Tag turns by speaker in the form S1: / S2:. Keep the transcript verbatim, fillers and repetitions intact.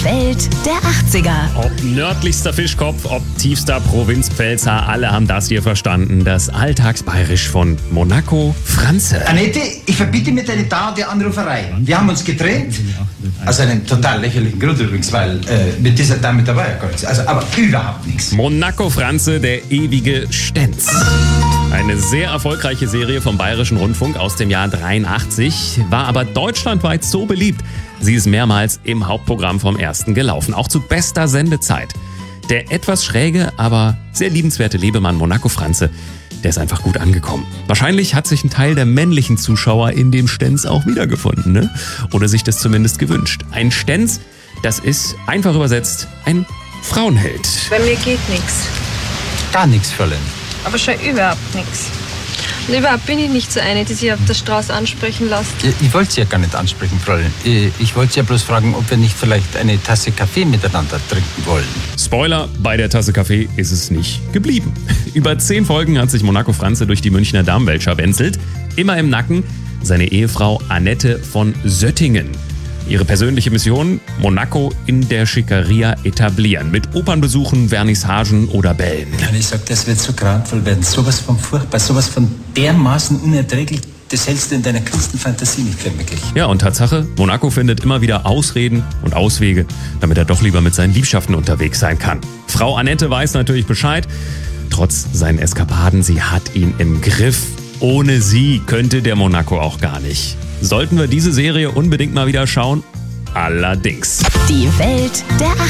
S1: Welt der achtziger.
S2: Ob nördlichster Fischkopf, ob tiefster Provinzpfälzer, alle haben das hier verstanden. Das Alltagsbayerisch von Monaco Franze.
S3: Annette, ich verbiete mir deine dauernde Anruferei. Wir haben uns getrennt. Aus einem total lächerlichen Grund übrigens, weil äh, mit dieser Dame da war ja gar nichts. Also, aber überhaupt nichts.
S2: Monaco Franze, der ewige Stenz. Eine sehr erfolgreiche Serie vom Bayerischen Rundfunk aus dem Jahr dreiundachtzig, war aber deutschlandweit so beliebt. Sie ist mehrmals im Hauptprogramm vom Ersten gelaufen, auch zu bester Sendezeit. Der etwas schräge, aber sehr liebenswerte Lebemann Monaco Franze, der ist einfach gut angekommen. Wahrscheinlich hat sich ein Teil der männlichen Zuschauer in dem Stenz auch wiedergefunden, ne? Oder sich das zumindest gewünscht. Ein Stenz, das ist einfach übersetzt ein Frauenheld.
S4: Bei mir geht nichts.
S3: Gar nichts, Fräulein.
S4: Aber schon überhaupt nichts. Und überhaupt bin ich nicht so eine, die sich auf der Straße ansprechen lässt.
S3: Ich wollte Sie ja gar nicht ansprechen, Fräulein. Ich wollte Sie ja bloß fragen, ob wir nicht vielleicht eine Tasse Kaffee miteinander trinken wollen.
S2: Spoiler, bei der Tasse Kaffee ist es nicht geblieben. Über zehn Folgen hat sich Monaco Franze durch die Münchner Damenwelt scharwenzelt. Immer im Nacken seine Ehefrau Annette von Söttingen. Ihre persönliche Mission: Monaco in der Schickeria etablieren. Mit Opernbesuchen, Vernissagen oder Bällen.
S5: Und ich sag, das wird so grauenvoll werden. Sowas von furchtbar, sowas von dermaßen unerträglich. Das hältst du in deiner kühnsten Fantasie nicht für möglich.
S2: Ja, und Tatsache, Monaco findet immer wieder Ausreden und Auswege, damit er doch lieber mit seinen Liebschaften unterwegs sein kann. Frau Annette weiß natürlich Bescheid. Trotz seinen Eskapaden, sie hat ihn im Griff. Ohne sie könnte der Monaco auch gar nicht. Sollten wir diese Serie unbedingt mal wieder schauen? Allerdings.
S1: Die Welt der achtziger.